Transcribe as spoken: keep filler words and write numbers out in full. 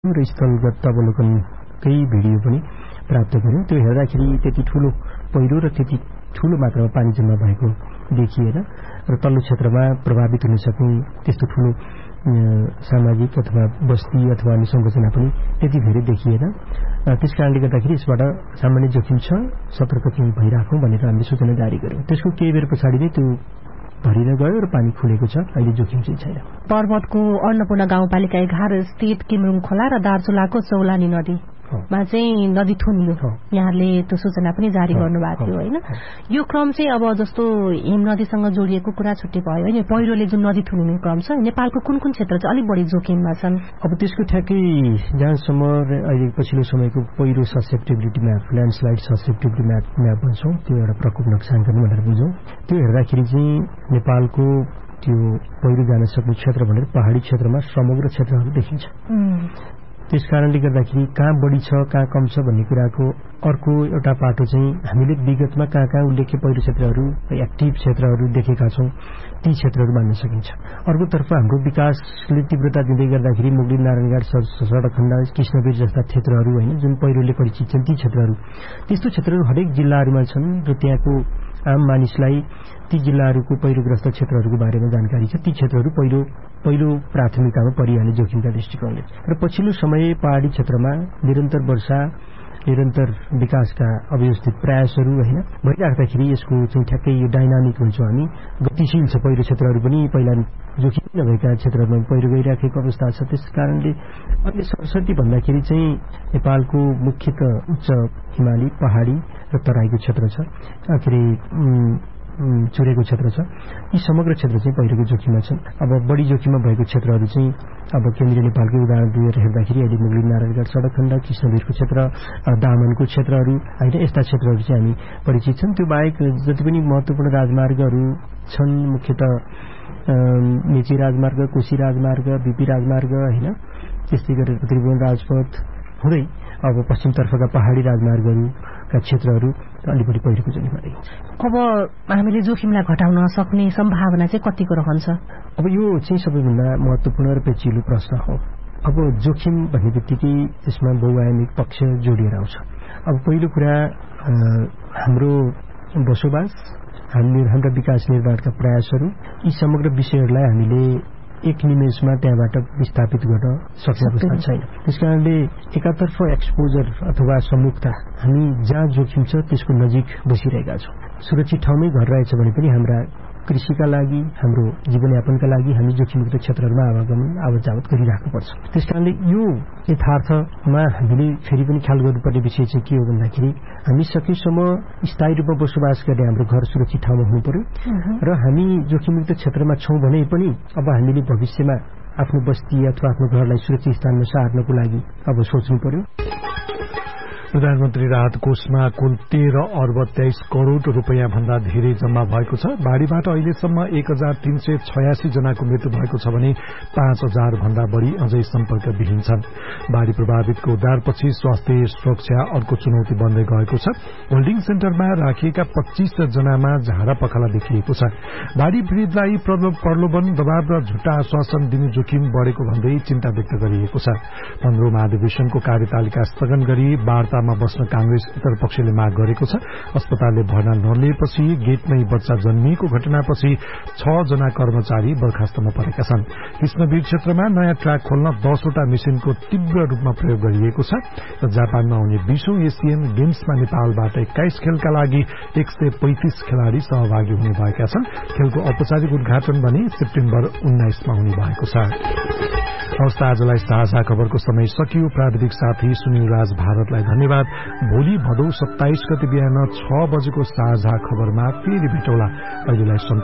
र स्थलगत अवलोकनकै भिडियो पनि प्राप्त गर्यौं। त्यो हेर्दाखेरि त्यति ठूलो पहिरो र त्यति ठूलो मात्रामा पानी जम्मा भएको देखिएन र तल्लो क्षेत्रमा प्रभावित हुन सक्ने त्यस्तो ठूलो सामाजिक अथवा बस्ती अथवा अन्य संरचना पनि त्यति धेरै देखिएन। त्यसकारणले गर्दाखेरि यसबाट सामान्य जोखिम छ, सतर्क चाहिँ भइराखौं भनेर हामीले सूचना जारी गर्यौं। त्यसको केही बेर पछाडि नै त्यो भरिन गयो र पानी खुलेको छ। अहिले जोखिम चाहिँ छैन। पर्वतको अन्नपूर्ण गाउँपालिका एघार स्थित किमरुङ खोला र दार्चुलाको चौलानी नदी मा चाहिँ नदी थुनियो। यहाँले त्यो सूचना पनि जारी गर्नुभएको थियो होइन? यो क्रम चाहिँ अब जस्तो हिम नदीसँग जोडिएको कुरा छुट्टै भयो होइन, पहिरोले जुन नदी थुनिने क्रम छ नेपालको कुन कुन क्षेत्र चाहिँ अलिक बढी जोखिममा छन्? अब त्यसको ठ्याक्कै जहाँसम्म अहिले पछिल्लो समयको पहिरो susceptibility map, landslide susceptibility map map भन्छौँ, त्यो एउटा प्रकोप नक्साङ्कन भनेर बुझौँ। त्यो हेर्दाखेरि चाहिँ नेपालको त्यो पहिरो जान सक्ने क्षेत्र भनेर पहाडी क्षेत्रमा समग्र क्षेत्रहरू देखिन्छ। त्यस कारणले गर्दाखेरि कहाँ बढी छ कहाँ कम छ भन्ने कुराको अर्को एउटा पाटो चाहिँ हामीले विगतमा कहाँ कहाँ उल्लेख्य पहिरो क्षेत्रहरू, एक्टिभ क्षेत्रहरू देखेका छौं, ती क्षेत्रहरू मान्न सकिन्छ। अर्कोतर्फ हाम्रो विकासले तीव्रता दिँदै गर्दाखेरि मुगलिन नारायणघाट सडक खण्ड, कृष्णवीर जस्ता क्षेत्रहरू होइन जुन पहिरोले परिचित छन्, ती क्षेत्रहरू त्यस्तो क्षेत्रहरू हरेक जिल्लाहरूमा छन् र त्यहाँको आम मानिसलाई ती जिल्लाहरूको पहिरोग्रस्त क्षेत्रहरूको बारेमा जानकारी छ। ती क्षेत्रहरू पहिलो पहिलो प्राथमिकतामा परिहाल्ने जोखिमका दृष्टिकोणले र पछिल्लो समय पहाडी क्षेत्रमा निरन्तर वर्षा, निरन्तर विकासका अव्यवस्थित प्रयासहरू होइन भइराख्दाखेरि यसको चाहिँ ठ्याक्कै यो डाइनामिक भन्छौँ हामी, गतिशील छ। पहिरो क्षेत्रहरू पनि पहिला जोखिम नभएका क्षेत्रहरूमा पहिरो गइराखेको अवस्था छ। त्यस कारणले अहिले सरस्वती भन्दाखेरि चाहिँ नेपालको मुख्यत उच्च हिमाली, पहाडी र तराईको क्षेत्र छ, के अरे चुरेको क्षेत्र छ। यी समग्र क्षेत्र चाहिँ पहिरोको जोखिममा छन्। अब बढी जोखिममा भएको क्षेत्रहरू चाहिँ अब केन्द्रीय नेपालकै उदाहरण दिएर हेर्दाखेरि अहिले मुगलिन नारायणघाट सडक खण्ड, कृष्णवीरको क्षेत्र, दामनको क्षेत्रहरू होइन, यस्ता क्षेत्रहरू चाहिँ हामी परिचित छन्। त्यो बाहेक जति पनि महत्वपूर्ण राजमार्गहरू छन्, मुख्यत मेची राजमार्ग, कोशी राजमार्ग, बीपी राजमार्ग होइन, त्यस्तै गरेर त्रिभुवन राजपथ हुँदै अब पश्चिमतर्फका पहाडी राजमार्गहरूका क्षेत्रहरू अलि बढी पहिरोको जोखिममा देखिन्छ। अब हामीले जोखिमलाई घटाउन सक्ने सम्भावना चाहिँ कतिको रहन्छ? अब यो चाहिँ सबैभन्दा महत्वपूर्ण र पेचिलो प्रश्न हो। अब जोखिम भन्ने बित्तिकै त्यसमा बहुआयामिक पक्ष जोडिएर आउँछ। अब पहिलो कुरा हाम्रो बसोबास, हामी हाम्रा विकास निर्माणका प्रयासहरू, यी समग्र विषयहरूलाई हामीले एक निमेषमा त्यहाँबाट विस्थापित गर्न सक्ने अवस्था छैन। त्यसकारणले एकातर्फ एक्सपोजर अथवा सम्मुखता, हामी जहाँ जोखिम छ त्यसको नजिक बसिरहेका छौँ। सुरक्षित ठाउँमै घर रहेछ भने पनि हाम्रा कृषिका लागि, हाम्रो जीवनयापनका लागि हामी जोखिमयुक्त क्षेत्रहरूमा आवागमन आवत जावत गरिराख्नुपर्छ। त्यसकारणले यो यथार्थमा हामीले फेरि पनि ख्याल गर्नुपर्ने विषय चाहिँ के हो भन्दाखेरि हामी सकेसम्म स्थायी रूपमा बसोबास गर्ने हाम्रो घर सुरक्षित ठाउँमा हुनु पर्यो र हामी जोखिमयुक्त क्षेत्रमा छौं भने पनि अब हामीले भविष्यमा आफ्नो बस्ती अथवा आफ्नो घरलाई सुरक्षित स्थानमा सार्नको लागि अब सोच्नु पर्यो। प्रधानमन्त्री राहत कोषमा कुल तेह्र अर्ब तेइस करोड़ रूपियाँ भन्दा धेरै जम्मा भएको छ। बाढ़ीबाट अहिलेसम्म एक हजार तीन सय छयासी जनाको मृत्यु भएको छ भने पाँच हजार भन्दा बढ़ी अझै सम्पर्कविहीन छन्। बाढ़ी प्रभावितको उद्धारपछि स्वास्थ्य सुरक्षा अर्को चुनौती बन्दै गएको छ। होल्डिङ सेन्टरमा राखिएका पच्चीस जनामा झाडा पखाला देखिएको छ। बाढ़ी पीड़ितलाई प्रलोभन, दबाव र झुट्टा आश्वासन दिने जोखिम बढ़ेको भन्दै चिन्ता व्यक्त गरिएको छ। पन्ध्रौं महाधिवेशनको कार्यतालिका स्थगन गरी वार्ता बस्न कांग्रेस इतर पक्षले माग गरेको छ। अस्पतालले भर्ना नलिएपछि गेटमै बच्चा जन्मिएको घटनापछि छ जना कर्मचारी बर्खास्तमा परेका छन्। कृष्णवीर क्षेत्रमा नयाँ ट्र्याक खोल्न दसवटा मेसिनको तीव्र रूपमा प्रयोग गरिएको छ र जापानमा हुने बीसौं एसियन गेम्समा नेपालबाट एक्काइस खेलका लागि एक सय पैंतिस खेलाड़ी सहभागी हुने भएका छन्। खेलको औपचारिक उद्घाटन भने सेप्टेम्बर उन्नाइसमा हुने भएको छ। हवस्, आजलाई साझा खबरको समय सकियो। प्राविधिक साथी सुनिल राज भारतलाई धन्यवाद। भोलि भदौ सत्ताइस गते बिहान छ बजेको साझा खबरमा फेरि भेटौँला। अहिलेलाई